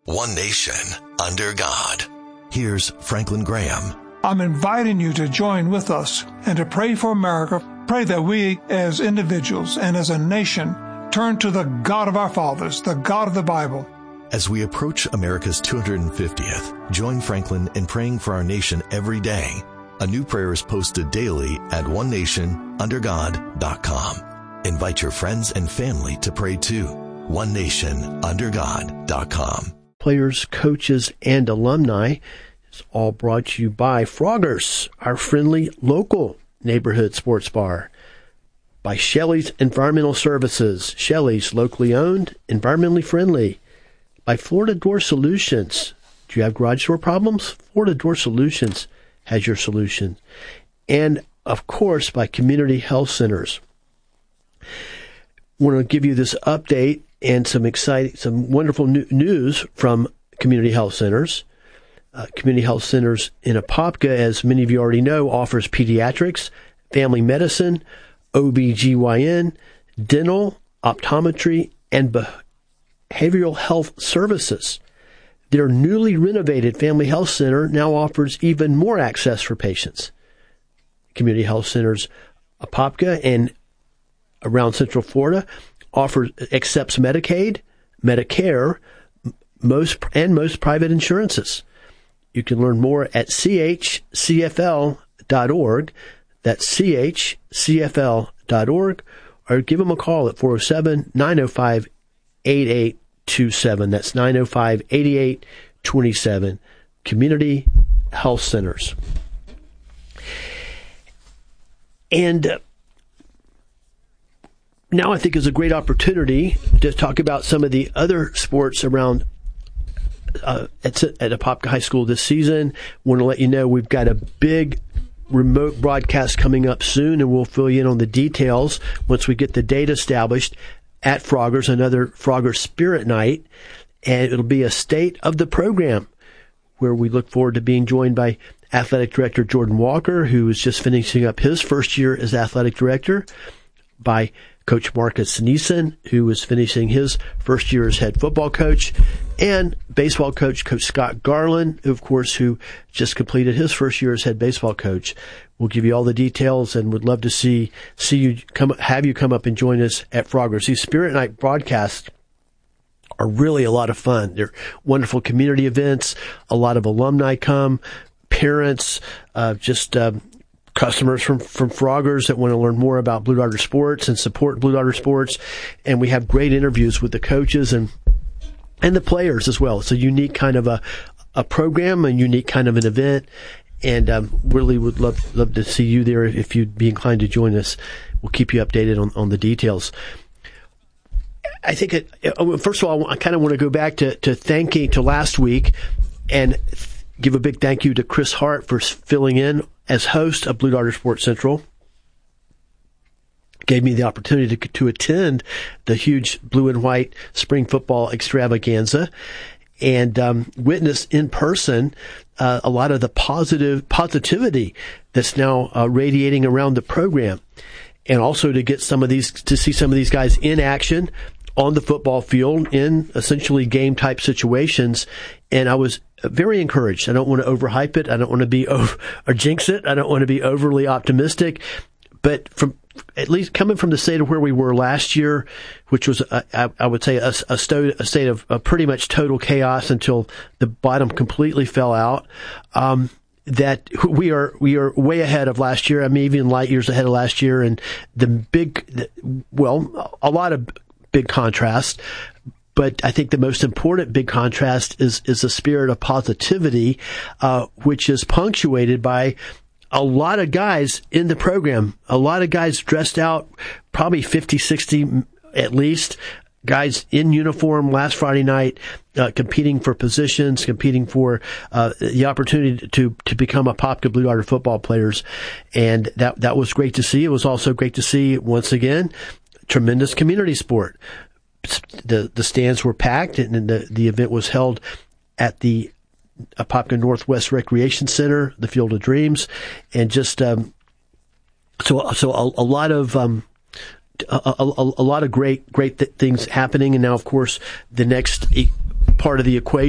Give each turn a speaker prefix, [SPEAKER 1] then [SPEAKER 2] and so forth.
[SPEAKER 1] one nation, under God. Here's Franklin Graham.
[SPEAKER 2] I'm inviting you to join with us and to pray for America. Pray that we as individuals and as a nation turn to the God of our fathers, the God of the Bible.
[SPEAKER 1] As we approach America's 250th, join Franklin in praying for our nation every day. A new prayer is posted daily at onenationundergod.com. Invite your friends and family to pray too. onenationundergod.com.
[SPEAKER 3] Players, coaches, and alumni is all brought to you by Froggers, our friendly local neighborhood sports bar. By Shelley's Environmental Services, Shelley's locally owned, environmentally friendly. By Florida Door Solutions. Do you have garage door problems? Florida Door Solutions has your solution. And, of course, by Community Health Centers. I want to give you this update and some wonderful news from Community Health Centers. Community Health Centers in Apopka, as many of you already know, offers pediatrics, family medicine, OBGYN, dental, optometry, and behavioral health services. Their newly renovated Family Health Center now offers even more access for patients. Community Health Centers Apopka and around Central Florida accepts Medicaid, Medicare, most private insurances. You can learn more at chcfl.org. That's chcfl.org, or give them a call at 407-905-8827. That's 905-8827. Community Health Centers. And now I think is a great opportunity to talk about some of the other sports around at Apopka High School this season. Want to let you know we've got a big remote broadcast coming up soon, and we'll fill you in on the details once we get the date established at Froggers, another Froggers Spirit Night. And it'll be a state of the program where we look forward to being joined by Athletic Director Jordan Walker, who is just finishing up his first year as Athletic Director, by Coach Marcus Neeson, who is finishing his first year as head football coach, and baseball coach, Coach Scott Garland, of course, who just completed his first year as head baseball coach. We'll give you all the details and would love to see you have you come up and join us at Froggers. These Spirit Night broadcasts are really a lot of fun. They're wonderful community events. A lot of alumni come, parents, customers from Froggers that want to learn more about Blue Darter Sports and support Blue Darter Sports. And we have great interviews with the coaches and the players as well. It's a unique kind of a program, a unique kind of an event. And really would love to see you there if you'd be inclined to join us. We'll keep you updated on the details. I think, first of all, I kind of want to go back to last week and give a big thank you to Chris Hart for filling in as host of Blue Darter Sports Central. Gave me the opportunity to attend the huge blue and white spring football extravaganza and witness in person a lot of the positivity that's now radiating around the program, and also to see some of these guys in action on the football field in essentially game type situations. And I was very encouraged. I don't want to overhype it. I don't want to be or jinx it. I don't want to be overly optimistic, but from at least coming from the state of where we were last year, which was, I would say, a state of pretty much total chaos until the bottom completely fell out, that we are way ahead of last year. I mean, even light years ahead of last year. And a lot of big contrast. But I think the most important big contrast is the spirit of positivity, which is punctuated by a lot of guys in the program, a lot of guys dressed out, probably 50, 60 at least, guys in uniform last Friday night, competing for positions, competing for the opportunity to become Apopka Blue Darter football players. And that was great to see. It was also great to see, once again, tremendous community sport. The stands were packed, and the event was held at the Apopka Northwest Recreation Center, the Field of Dreams, and just so a lot of great things happening. And now, of course, the next part of the equation